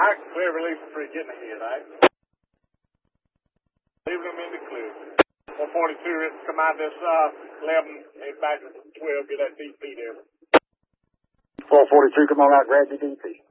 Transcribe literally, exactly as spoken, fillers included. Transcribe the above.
I can clear release three, getting ahead, all right? Leaving them in the clear. one forty-two, come out this, uh, eleven, head back to twelve, get that D P there. four forty-two, come on out, grab your D P.